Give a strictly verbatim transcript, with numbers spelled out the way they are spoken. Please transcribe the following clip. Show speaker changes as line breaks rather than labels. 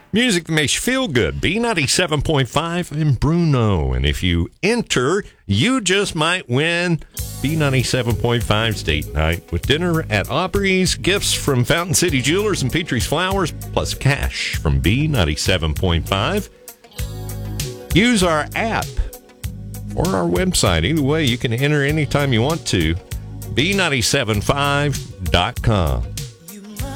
Music that makes you feel good. B ninety-seven point five in Bruno. And if you enter, you just might win B ninety-seven point five's date night with dinner at Aubrey's, gifts from Fountain City Jewelers and Petrie's Flowers, plus cash from B ninety-seven point five. Use our app or our website. Either way, you can enter anytime you want to. B nine seven five dot com.